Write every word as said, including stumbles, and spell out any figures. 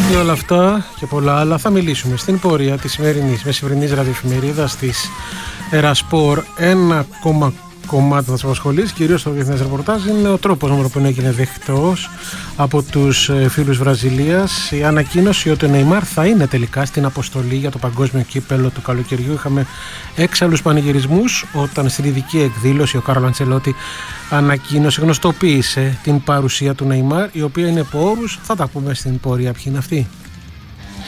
Για όλα αυτά και πολλά άλλα θα μιλήσουμε στην πορεία της σημερινής μεσημερινής ραδιοεφημερίδας της Ερασπορ. Ένα ακόμα κομμάτι θα σας απασχολήσει, κυρίως το διεθνές ρεπορτάζ, είναι ο τρόπος με τον οποίο έγινε δεκτός από τους φίλους Βραζιλίας η ανακοίνωση ότι ο Νεϊμάρ θα είναι τελικά στην αποστολή για το παγκόσμιο κύπελλο του καλοκαιριού. Είχαμε έξαλλους πανηγυρισμούς όταν στην ειδική εκδήλωση ο Κάρλο Αντσελότη ανακοίνωσε, γνωστοποίησε την παρουσία του Νεϊμάρ, η οποία είναι από όρους, θα τα πούμε στην πορεία ποιοι είναι αυτοί.